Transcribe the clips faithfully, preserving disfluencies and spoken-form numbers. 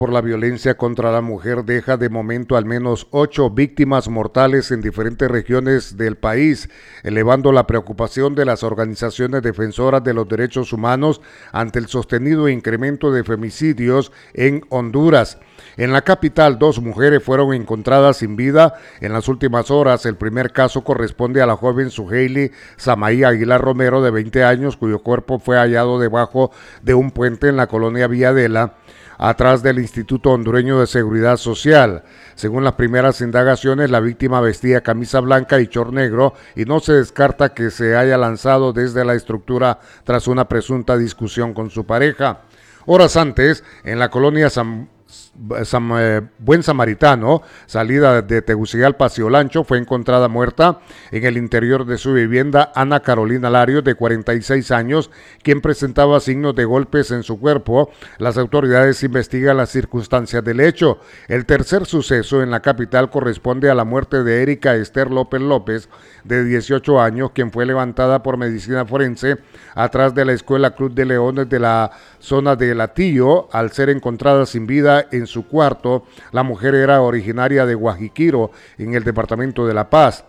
Por la violencia contra la mujer deja de momento al menos ocho víctimas mortales en diferentes regiones del país, elevando la preocupación de las organizaciones defensoras de los derechos humanos ante el sostenido incremento de femicidios en Honduras. En la capital, dos mujeres fueron encontradas sin vida en las últimas horas. El primer caso corresponde a la joven Suheili Samaí Aguilar Romero, de veinte años, cuyo cuerpo fue hallado debajo de un puente en la colonia Villadela, atrás del Instituto Hondureño de Seguridad Social. Según las primeras indagaciones, la víctima vestía camisa blanca y short negro y no se descarta que se haya lanzado desde la estructura tras una presunta discusión con su pareja. Horas antes, en la colonia San San, eh, Buen Samaritano, salida de Tegucigalpa hacia Olancho, fue encontrada muerta en el interior de su vivienda Ana Carolina Larios, de cuarenta y seis años, quien presentaba signos de golpes en su cuerpo. Las autoridades investigan las circunstancias del hecho. El tercer suceso en la capital corresponde a la muerte de Erika Esther López López, de dieciocho años, quien fue levantada por medicina forense atrás de la Escuela Club de Leones de la zona de Latillo, al ser encontrada sin vida en su cuarto. La mujer era originaria de Guajiquiro, en el departamento de La Paz.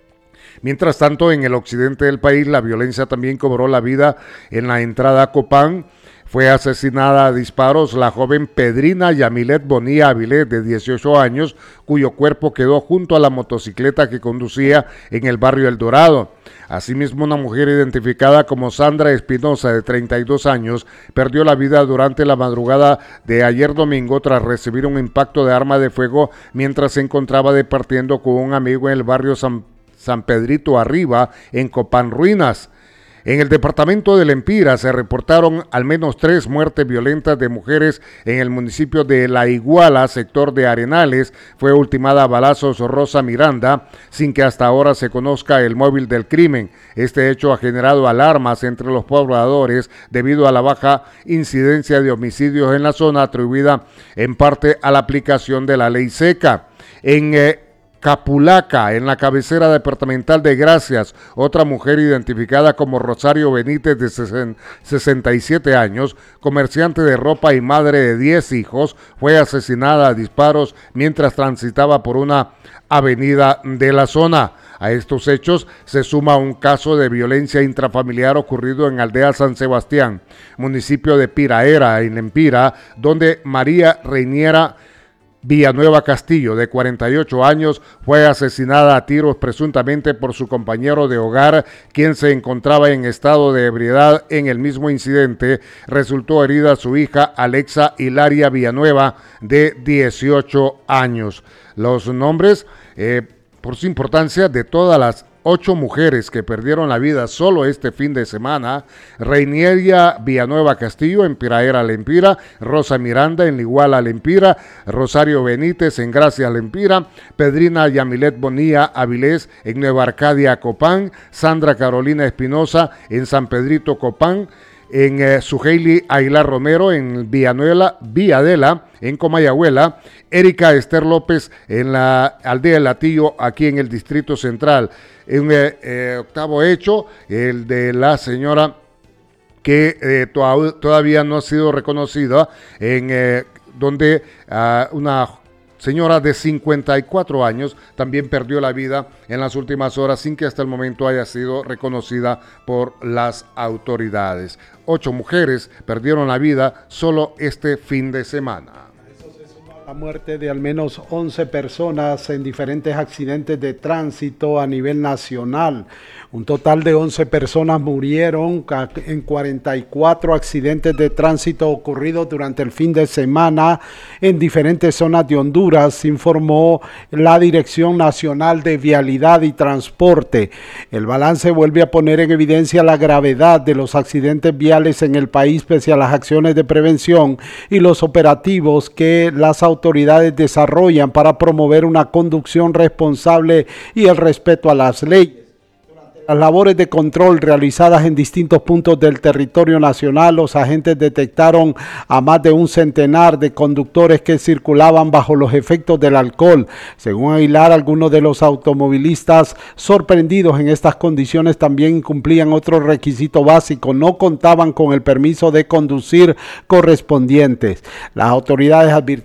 Mientras tanto, en el occidente del país, la violencia también cobró la vida en la entrada a Copán. Fue asesinada a disparos la joven Pedrina Yamilet Bonilla Avilés, de dieciocho años, cuyo cuerpo quedó junto a la motocicleta que conducía en el barrio El Dorado. Asimismo, una mujer identificada como Sandra Espinosa, de treinta y dos años, perdió la vida durante la madrugada de ayer domingo tras recibir un impacto de arma de fuego mientras se encontraba departiendo con un amigo en el barrio San, San Pedrito Arriba, en Copán Ruinas. En el departamento de Lempira se reportaron al menos tres muertes violentas de mujeres en el municipio de La Iguala, sector de Arenales. Fue ultimada a balazos Rosa Miranda, sin que hasta ahora se conozca el móvil del crimen. Este hecho ha generado alarmas entre los pobladores debido a la baja incidencia de homicidios en la zona, atribuida en parte a la aplicación de la ley seca. En eh, Capulaca, en la cabecera departamental de Gracias, otra mujer identificada como Rosario Benítez, de sesenta y siete años, comerciante de ropa y madre de diez hijos, fue asesinada a disparos mientras transitaba por una avenida de la zona. A estos hechos se suma un caso de violencia intrafamiliar ocurrido en Aldea San Sebastián, municipio de Piraera, en Lempira, donde María Reiniera Villanueva Castillo, de cuarenta y ocho años, fue asesinada a tiros presuntamente por su compañero de hogar, quien se encontraba en estado de ebriedad. En el mismo incidente resultó herida su hija Alexa Hilaria Villanueva, de dieciocho años. Los nombres, eh, por su importancia, de todas las ocho mujeres que perdieron la vida solo este fin de semana: Reinieria Villanueva Castillo, en Piraera, Lempira; Rosa Miranda, en La Iguala, Lempira; Rosario Benítez, en Gracias, Lempira; Pedrina Yamilet Bonilla Avilés, en Nueva Arcadia, Copán; Sandra Carolina Espinosa, en San Pedrito, Copán; en eh, Suheili Aguilar Romero, en Villanueva, Villadela, en Comayagüela; Erika Esther López, en la aldea de Latillo, aquí en el Distrito Central. En eh, eh, octavo hecho, el de la señora que eh, to todavía no ha sido reconocida, en eh, donde uh, una señora de cincuenta y cuatro años también perdió la vida en las últimas horas, sin que hasta el momento haya sido reconocida por las autoridades. Ocho mujeres perdieron la vida solo este fin de semana. La muerte de al menos once personas en diferentes accidentes de tránsito a nivel nacional. Un total de once personas murieron en cuarenta y cuatro accidentes de tránsito ocurridos durante el fin de semana en diferentes zonas de Honduras, informó la Dirección Nacional de Vialidad y Transporte. El balance vuelve a poner en evidencia la gravedad de los accidentes viales en el país, pese a las acciones de prevención y los operativos que las autoridades desarrollan para promover una conducción responsable y el respeto a las leyes. Las labores de control realizadas en distintos puntos del territorio nacional, los agentes detectaron a más de un centenar de conductores que circulaban bajo los efectos del alcohol. Según Aguilar, algunos de los automovilistas sorprendidos en estas condiciones también incumplían otro requisito básico: no contaban con el permiso de conducir correspondientes. Las autoridades advirtieron